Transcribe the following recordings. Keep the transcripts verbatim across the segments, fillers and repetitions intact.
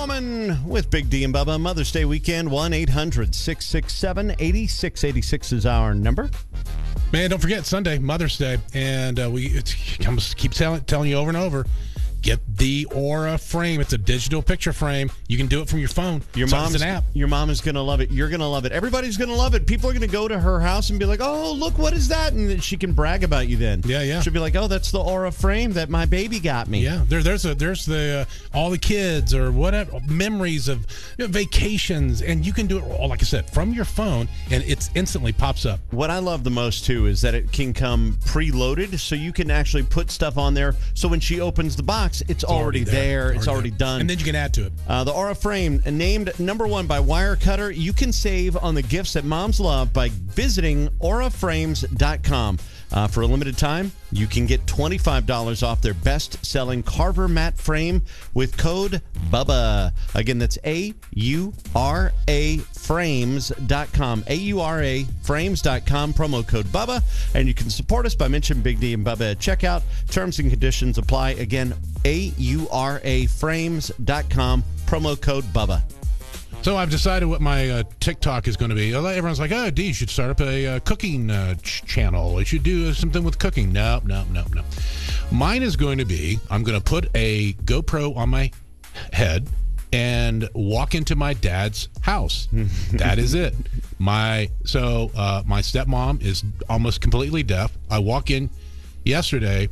Woman with Big D and Bubba. Mother's Day weekend, one eight hundred six six seven eight six eight six is our number. Man, don't forget, Sunday, Mother's Day. And uh, we it's, keep telling, telling you over and over, get the Aura frame. It's a digital picture frame. You can do it from your phone. Your so mom's it's an app. Your mom is going to love it. You're going to love it. Everybody's going to love it. People are going to go to her house and be like, oh, look, what is that? And she can brag about you then. Yeah, yeah. She'll be like, oh, that's the Aura frame that my baby got me. Yeah, there, there's a, there's the uh, all the kids or whatever, memories of you know, vacations. And you can do it, all, like I said, from your phone, and it instantly pops up. What I love the most, too, is that it can come preloaded, so you can actually put stuff on there. So when she opens the box, it's, it's already, already there. there. It's already, already done. And then you can add to it. Uh, the Aura frame, named number one by Wirecutter. You can save on the gifts that moms love by visiting aura frames dot com. Uh, for a limited time, you can get twenty-five dollars off their best-selling Carver matte frame with code BUBBA. Again, that's A U R A frames dot com. A U R A frames dot com, promo code BUBBA. And you can support us by mentioning Big D and Bubba at checkout. Terms and conditions apply. Again, A U R A frames dot com, promo code BUBBA. So I've decided what my uh, TikTok is going to be. Everyone's like, oh, D, you should start up a uh, cooking uh, ch- channel. You should do something with cooking. No, no, no, no. Mine is going to be, I'm going to put a GoPro on my head and walk into my dad's house. That is it. My So uh, my stepmom is almost completely deaf. I walk in yesterday.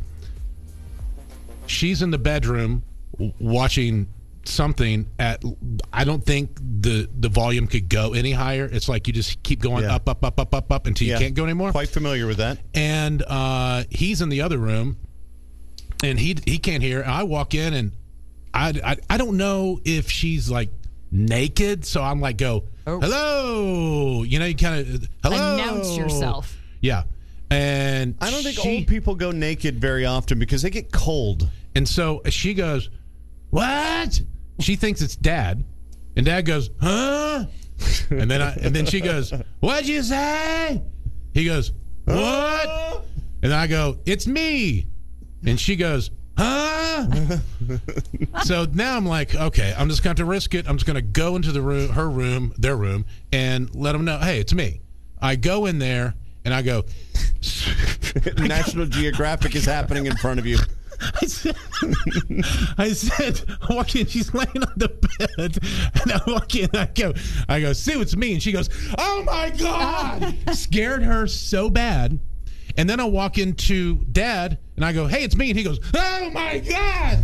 She's in the bedroom w- watching something at, I don't think the the volume could go any higher. It's like you just keep going yeah. up, up, up, up, up, up until you yeah. can't go anymore. Quite familiar with that. And uh, he's in the other room, and he he can't hear. I walk in, and I, I, I don't know if she's like naked, so I'm like, go, oh. hello. You know, you kind of, hello. Announce yourself. Yeah. And I don't think she, old people go naked very often because they get cold. And so she goes, what? She thinks it's Dad, and Dad goes, huh? And then I, and then she goes, what'd you say? He goes, what? And I go, it's me. And she goes, huh? So now I'm like, okay, I'm just going to have to risk it. I'm just going to go into the room, her room, their room, and let them know, hey, it's me. I go in there, and I go, National Geographic is happening in front of you. I said, I said, I walk in, she's laying on the bed, and I walk in, I go, I go, Sue, it's me, and she goes, oh my God, scared her so bad. And then I walk into Dad, and I go, hey, it's me, and he goes, oh my God.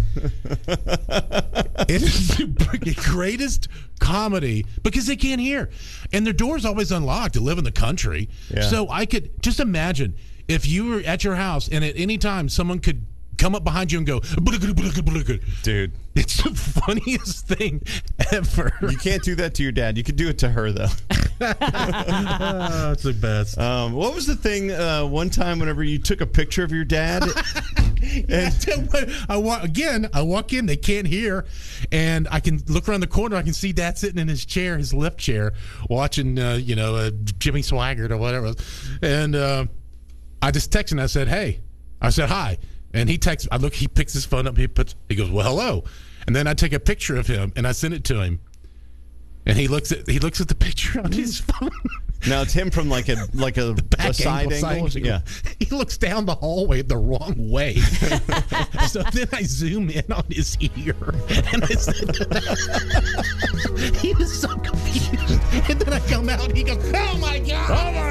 It is the greatest comedy because they can't hear, and their door's always unlocked to live in the country. Yeah. So I could just imagine if you were at your house, and at any time someone could come up behind you and go, dude, it's the funniest thing ever. You can't do that to your dad. You can do it to her, though. Oh, it's the best. Um, what was the thing uh, one time whenever you took a picture of your dad? And I walk, again, I walk in, they can't hear, and I can look around the corner, I can see Dad sitting in his chair, his lift chair, watching, uh, you know, uh, Jimmy Swaggart or whatever. And uh, I just texted and I said, hey. I said, hi. And he texts, I look, he picks his phone up, he puts, he goes, well, hello. And then I take a picture of him and I send it to him. And he looks at he looks at the picture on his phone. Now it's him from like a like a, a side angle. angle. Side yeah, he looks down the hallway the wrong way. So then I zoom in on his ear, and I said, he was so confused. And then I come out, and he goes, "Oh my God! Oh my